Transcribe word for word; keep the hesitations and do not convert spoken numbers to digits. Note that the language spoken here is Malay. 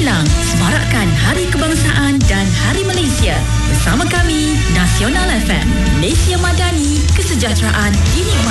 hilang. Semarakkan Hari Kebangsaan dan Hari Malaysia bersama kami, Nasional F M. Malaysia Madani, kesejahteraan dinikmati.